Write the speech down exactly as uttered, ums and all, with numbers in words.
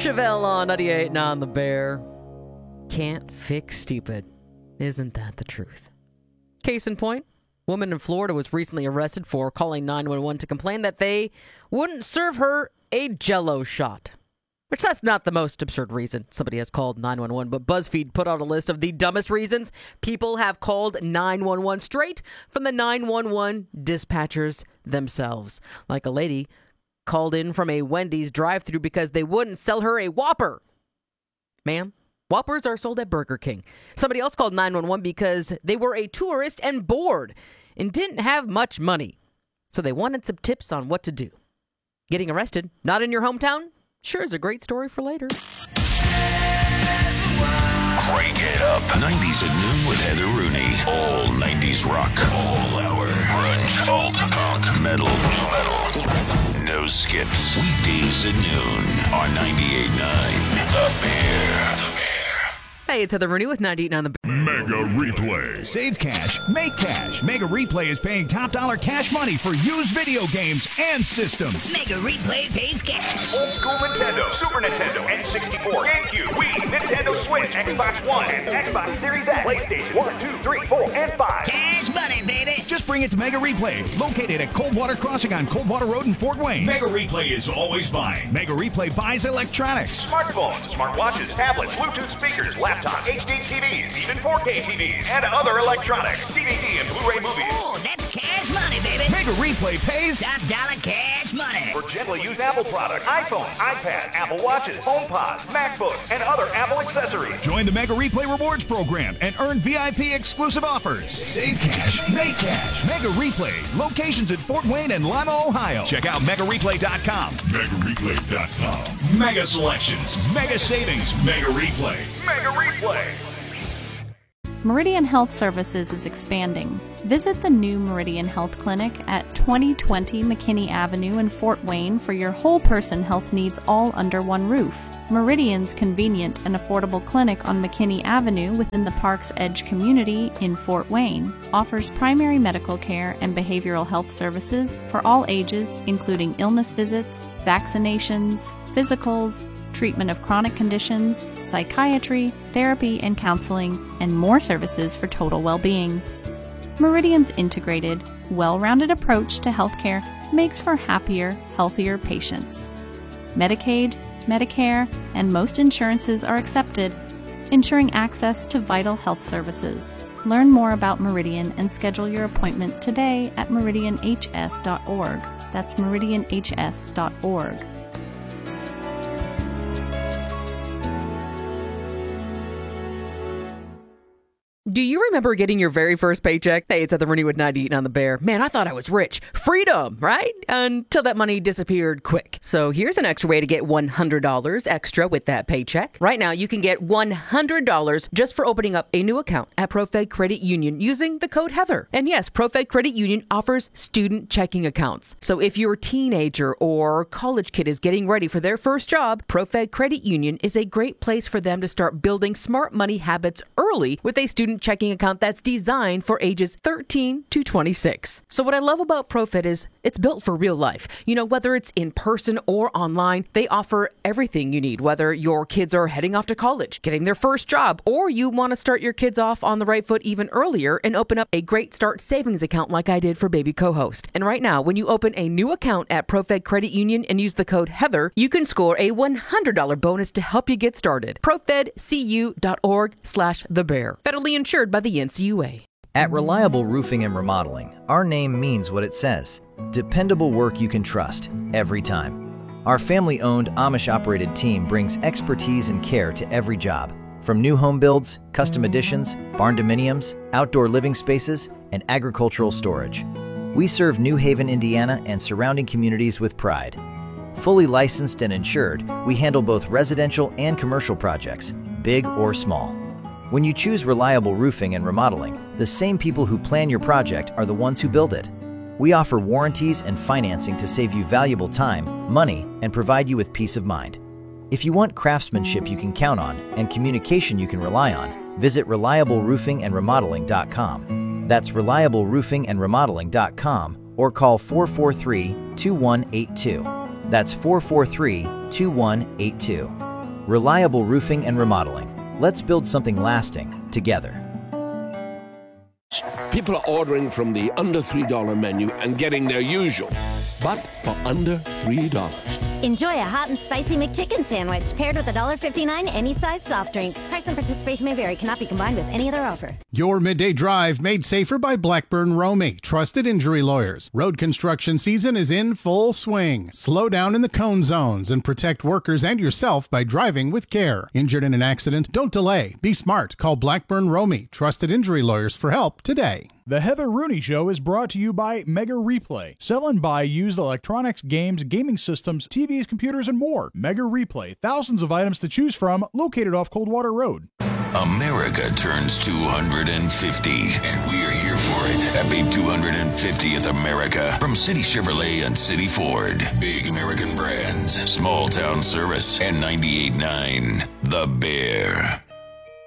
Chevelle on ninety-eight point nine The Bear. Can't fix stupid. Isn't that the truth? Case in point, woman in Florida was recently arrested for calling nine one one to complain that they wouldn't serve her a Jell-O shot. Which, that's not the most absurd reason somebody has called nine one one, but BuzzFeed put out a list of the dumbest reasons people have called nine one one straight from the nine one one dispatchers themselves. Like a lady called in from a Wendy's drive-thru because they wouldn't sell her a Whopper. Ma'am, Whoppers are sold at Burger King. Somebody else called nine one one because they were a tourist and bored and didn't have much money. So they wanted some tips on what to do. Getting arrested, not in your hometown? Sure is a great story for later. Crank it up. nineties at noon with Heather Rooney. All nineties rock. All hour. Grunge, alt, punk, metal, new metal. No skips. Weekdays at noon on ninety-eight point nine The Bear. The Bear. Hey, it's Heather Rooney with ninety-eight point nine The Bear. Mega Replay. Save cash, make cash. Mega Replay is paying top dollar cash money for used video games and systems. Mega Replay pays cash. Old school Nintendo, Super Nintendo, N sixty-four, GameCube, Wii, Nintendo Switch, Xbox One, and Xbox Series X, PlayStation one, two, three, four, and five. Cash money, baby. Just bring it to Mega Replay, located at Coldwater Crossing on Coldwater Road in Fort Wayne. Mega Replay is always buying. Mega Replay buys electronics. Smartphones, smartwatches, tablets, Bluetooth speakers, laptops, H D T Vs, even four K T Vs, and other electronics, D V D and Blu-ray movies. Oh, that's cash money, baby. Mega Replay pays Top dollar cash money. For gently used Apple products, iPhones, iPads, Apple Watches, HomePods, MacBooks, and other Apple accessories. Join the Mega Replay Rewards program and earn V I P exclusive offers. Save cash, make cash. Mega Replay. Locations in Fort Wayne and Lima, Ohio. Check out Mega Replay dot com. Mega Replay dot com. Mega selections, mega savings, Mega Replay. Mega Replay. Meridian Health Services is expanding. Visit the new Meridian Health Clinic at twenty twenty McKinney Avenue in Fort Wayne for your whole person health needs all under one roof. Meridian's convenient and affordable clinic on McKinney Avenue within the Park's Edge community in Fort Wayne offers primary medical care and behavioral health services for all ages, including illness visits, vaccinations, physicals, treatment of chronic conditions, psychiatry, therapy and counseling, and more services for total well-being. Meridian's integrated, well-rounded approach to healthcare makes for happier, healthier patients. Medicaid, Medicare, and most insurances are accepted, ensuring access to vital health services. Learn more about Meridian and schedule your appointment today at meridian h s dot org. That's meridian h s dot org. Do you remember getting your very first paycheck? Hey, it's Heather Rooney with ninety-eight on The Bear. Man, I thought I was rich. Freedom, right? Until that money disappeared quick. So here's an extra way to get one hundred dollars extra with that paycheck. Right now, you can get one hundred dollars just for opening up a new account at ProFed Credit Union using the code Heather. And yes, ProFed Credit Union offers student checking accounts. So if your teenager or college kid is getting ready for their first job, ProFed Credit Union is a great place for them to start building smart money habits early with a student checking account that's designed for ages thirteen to twenty-six. So what I love about ProFed is it's built for real life. You know, whether it's in person or online, they offer everything you need, whether your kids are heading off to college, getting their first job, or you want to start your kids off on the right foot even earlier and open up a Great Start savings account like I did for baby co-host. And right now, when you open a new account at ProFed Credit Union and use the code Heather, you can score a one hundred dollars bonus to help you get started. ProFedCU dot org slash the bear. Federally insured by the N C U A. At Reliable Roofing and Remodeling, our name means what it says. Dependable work you can trust, every time. Our family-owned, Amish-operated team brings expertise and care to every job. From new home builds, custom additions, barn dominiums, outdoor living spaces, and agricultural storage. We serve New Haven, Indiana, and surrounding communities with pride. Fully licensed and insured, we handle both residential and commercial projects, big or small. When you choose Reliable Roofing and Remodeling, the same people who plan your project are the ones who build it. We offer warranties and financing to save you valuable time, money, and provide you with peace of mind. If you want craftsmanship you can count on and communication you can rely on, visit reliable roofing and remodeling dot com. That's reliable roofing and remodeling dot com or call four four three, two one eight two. That's four four three, two one eight two. Reliable roofing and remodeling. Let's build something lasting together. People are ordering from the under three dollar menu and getting their usual, but for under three dollars. Enjoy a hot and spicy McChicken sandwich paired with a one dollar fifty-nine any size soft drink. Price and participation may vary. Cannot be combined with any other offer. Your midday drive made safer by Blackburn Romey, trusted injury lawyers. Road construction season is in full swing. Slow down in the cone zones and protect workers and yourself by driving with care. Injured in an accident? Don't delay. Be smart. Call Blackburn Romey, trusted injury lawyers, for help today. The Heather Rooney Show is brought to you by Mega Replay. Sell and buy used electronics, games, gaming systems, T Vs, computers, and more. Mega Replay. Thousands of items to choose from, located off Coldwater Road. America turns two hundred fifty, and we're here for it. Happy two hundred fiftieth America from City Chevrolet and City Ford. Big American brands, small town service, and ninety-eight point nine The Bear.